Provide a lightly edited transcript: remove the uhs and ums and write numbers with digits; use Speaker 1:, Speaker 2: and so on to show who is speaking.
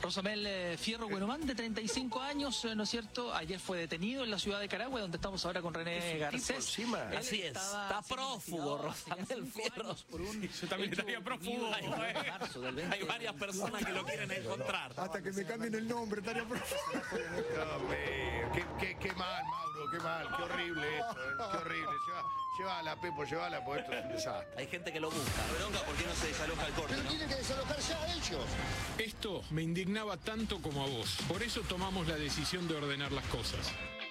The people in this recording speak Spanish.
Speaker 1: Rosamel Fierro Guenomán, de 35 años, ¿no es cierto? Ayer fue detenido en la ciudad de Carahue, donde estamos ahora con René Garcés.
Speaker 2: Así es, está prófugo Rosamel Fierro.
Speaker 3: Yo también estaría prófugo.
Speaker 2: Hay varias personas que lo quieren encontrar.
Speaker 4: Hasta que me cambien el nombre, estaría prófugo.
Speaker 5: Qué mal, Mauro, qué mal, qué horrible esto, qué horrible. Llévala, Pepo, llévala, porque esto es un desastre.
Speaker 2: Hay gente que lo busca. Bronca, ¿por qué no se desaloja el corte?
Speaker 5: Pero tiene que desalojar ya a ellos.
Speaker 3: Esto me indignaba tanto como a vos. Por eso tomamos la decisión de ordenar las cosas.